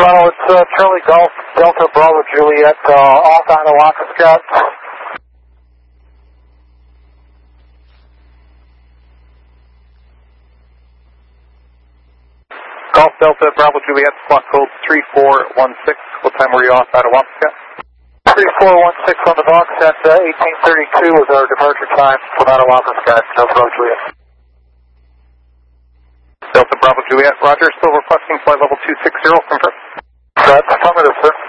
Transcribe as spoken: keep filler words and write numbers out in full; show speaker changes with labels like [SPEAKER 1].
[SPEAKER 1] Toronto, it's uh, Charlie Golf, Delta Bravo Juliet, uh, off Anawaka, Scott.
[SPEAKER 2] Golf Delta Bravo Juliet, slot code three four one six. What time were you off Anawaka, Scott?
[SPEAKER 1] three four one six on the box at uh, eighteen thirty-two was our departure time from Anawaka, Scott, Delta Bravo Juliet.
[SPEAKER 2] Delta Bravo Juliet, roger, still requesting flight level two six zero, confirm.
[SPEAKER 1] That's affirmative, sir.